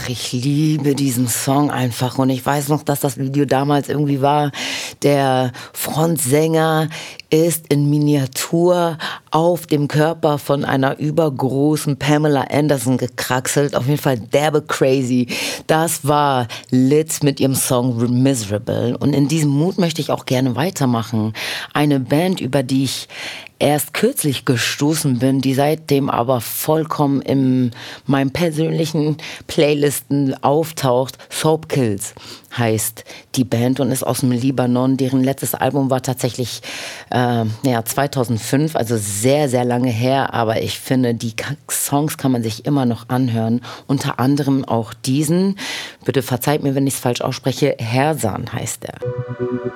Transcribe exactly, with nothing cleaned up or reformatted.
Ach, ich liebe diesen Song einfach und ich weiß noch, dass das Video damals irgendwie war, der Frontsänger ist in Miniatur auf dem Körper von einer übergroßen Pamela Anderson gekraxelt. Auf jeden Fall derbe crazy. Das war Lit mit ihrem Song Miserable. Und in diesem Mut möchte ich auch gerne weitermachen. Eine Band, über die ich erst kürzlich gestoßen bin, die seitdem aber vollkommen in meinen persönlichen Playlisten auftaucht. Soapkills heißt die Band und ist aus dem Libanon. Deren letztes Album war tatsächlich äh, ja, zweitausendfünf, also sehr, sehr lange her. Aber ich finde, die Songs kann man sich immer noch anhören. Unter anderem auch diesen, bitte verzeiht mir, wenn ich es falsch ausspreche, Hersan heißt er.